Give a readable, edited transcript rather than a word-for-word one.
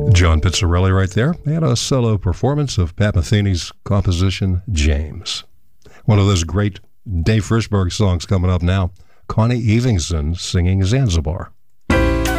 John Pizzarelli right there, and a solo performance of Pat Metheny's composition, James. One of those great Dave Frishberg songs coming up now, Connie Evingson singing Zanzibar.